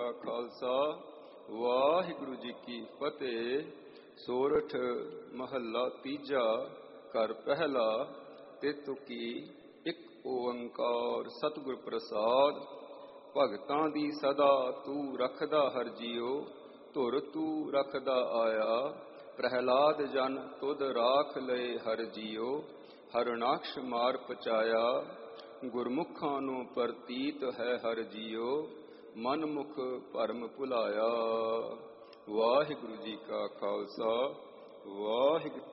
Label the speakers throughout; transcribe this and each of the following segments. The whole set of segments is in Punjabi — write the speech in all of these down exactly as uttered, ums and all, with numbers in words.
Speaker 1: ਕਾ ਖਾਲਸਾ, ਵਾਹਿਗੁਰੂ ਜੀ ਕੀ ਫਤਿਹ। ਸੋਰਠ ਮਹੱਲਾ ਤੀਜਾ, ਘਰ ਪਹਿਲਾ। ਤਿਤੁ ਕੀ ਇੱਕ ਓੰਕਾਰ ਸਤਿਗੁਰ ਪ੍ਰਸਾਦ। ਭਗਤਾਂ ਦੀ ਸਦਾ ਤੂੰ ਰੱਖਦਾ ਹਰ ਜੀਓ, ਧੁਰ ਤੂੰ ਰੱਖਦਾ ਆਇਆ। ਪ੍ਰਹਿਲਾਦ ਜਨ ਤੁਧ ਰਾਖ ਲਏ ਹਰ ਜੀਓ, ਹਰਨਾਕਸ਼ ਮਾਰ ਪਚਾਇਆ। ਗੁਰਮੁਖਾਂ ਨੂੰ ਪ੍ਰਤੀਤ ਹੈ ਹਰ ਜੀਓ, ਮਨ ਮੁਖ ਭਰਮ ਭੁਲਾਇਆ। ਵਾਹਿਗੁਰੂ ਜੀ ਕਾ ਖਾਲਸਾ, ਵਾਹਿਗੁਰੂ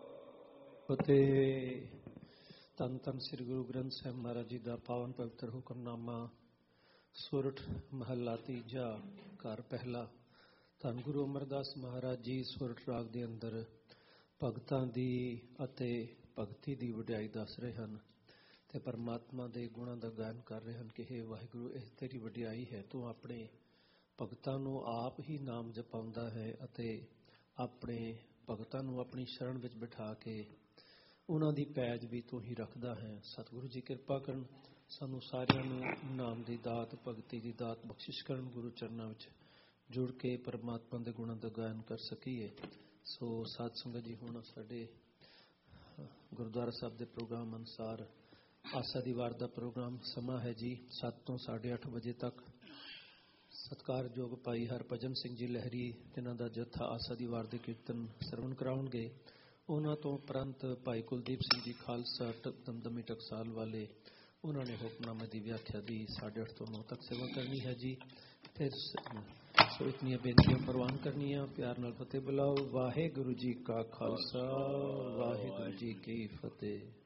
Speaker 2: ਫਤਿਹ। ਧੰਨ ਧੰਨ ਸ੍ਰੀ ਗੁਰੂ ਗ੍ਰੰਥ ਸਾਹਿਬ ਮਹਾਰਾਜ ਜੀ ਦਾ ਪਾਵਨ ਪਵਿੱਤਰ ਹੁਕਮਨਾਮਾ। ਸੋਰਠ ਮਹੱਲਾ ਤੀਜਾ, ਘਰ ਪਹਿਲਾ। ਧੰਨ ਗੁਰੂ ਅਮਰਦਾਸ ਮਹਾਰਾਜ ਜੀ ਸੋਰਠ ਰਾਗ ਦੇ ਅੰਦਰ ਭਗਤਾਂ ਦੀ ਅਤੇ ਭਗਤੀ ਦੀ ਵਡਿਆਈ ਦੱਸ ਰਹੇ ਹਨ ਤੇ ਪਰਮਾਤਮਾ ਦੇ ਗੁਣਾਂ ਦਾ ਗਾਇਨ ਕਰ ਰਹੇ ਹਨ ਕਿ ਹੇ ਵਾਹਿਗੁਰੂ, ਇਹ ਤੇਰੀ ਵਡਿਆਈ ਹੈ। ਤੂੰ ਆਪਣੇ ਭਗਤਾਂ ਨੂੰ ਆਪ ਹੀ ਨਾਮ ਜਪਾਉਂਦਾ ਹੈ ਅਤੇ ਆਪਣੇ ਭਗਤਾਂ ਨੂੰ ਆਪਣੀ ਸ਼ਰਨ ਵਿੱਚ ਬਿਠਾ ਕੇ ਉਹਨਾਂ ਦੀ ਪੈਜ ਵੀ ਤੂੰ ਹੀ ਰੱਖਦਾ ਹੈ। ਸਤਿਗੁਰੂ ਜੀ ਕਿਰਪਾ ਕਰਨ, ਸਾਨੂੰ ਸਾਰਿਆਂ ਨੂੰ ਨਾਮ ਦੀ ਦਾਤ, ਭਗਤੀ ਦੀ ਦਾਤ ਬਖਸ਼ਿਸ਼ ਕਰਨ। ਗੁਰੂ ਚਰਨਾਂ ਵਿੱਚ ਜੁੜ ਕੇ ਪਰਮਾਤਮਾ ਦੇ ਗੁਣਾਂ ਦਾ ਗਾਇਨ ਕਰ ਸਕੀਏ। ਸੋ ਸਾਧ ਸੰਗਤ ਜੀ, ਹੁਣ ਸਾਡੇ ਗੁਰਦੁਆਰਾ ਸਾਹਿਬ ਦੇ ਪ੍ਰੋਗਰਾਮ ਅਨੁਸਾਰ ਆਸਾ ਦੀ ਵਾਰ ਦਾ ਪ੍ਰੋਗਰਾਮ ਸਮਾਂ ਹੈ ਜੀ ਸੱਤ ਤੋਂ ਸਾਢੇ ਅੱਠ ਵਜੇ ਤੱਕ। ਸਤਿਕਾਰਯੋਗ ਭਾਈ ਹਰਭਜਨ ਸਿੰਘ ਜੀ ਲਹਿਰੀ, ਜਿਨ੍ਹਾਂ ਦਾ ਜੱਥਾ ਆਸਾ ਦੀ ਵਾਰ ਦੇ ਕੀਰਤਨ ਸਰਵਣ ਕਰਾਉਣਗੇ। ਉਹਨਾਂ ਤੋਂ ਉਪਰੰਤ ਭਾਈ ਕੁਲਦੀਪ ਸਿੰਘ ਜੀ ਖਾਲਸਾ ਦਮਦਮੀ ਟਕਸਾਲ ਵਾਲੇ, ਉਹਨਾਂ ਨੇ ਹੁਕਮਨਾਮੇ ਦੀ ਵਿਆਖਿਆ ਦੀ ਸਾਢੇ ਅੱਠ ਤੋਂ ਨੌ ਤੱਕ ਸੇਵਾ ਕਰਨੀ ਹੈ ਜੀ। ਫਿਰ ਸੋ ਇਤਨੀਆਂ ਬੇਨਤੀਆਂ ਪ੍ਰਵਾਨ ਕਰਨੀਆਂ। ਪਿਆਰ ਨਾਲ ਫਤਿਹ ਬੁਲਾਓ। ਵਾਹਿਗੁਰੂ ਜੀ ਕਾ ਖਾਲਸਾ, ਵਾਹਿਗੁਰੂ ਜੀ ਕੀ ਫਤਿਹ।